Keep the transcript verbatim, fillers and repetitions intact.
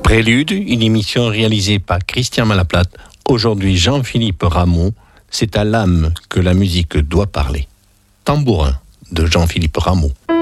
Prélude, une émission réalisée par Christian Malaplate. Aujourd'hui, Jean-Philippe Rameau. C'est à l'âme que la musique doit parler. Tambourin de Jean-Philippe Rameau.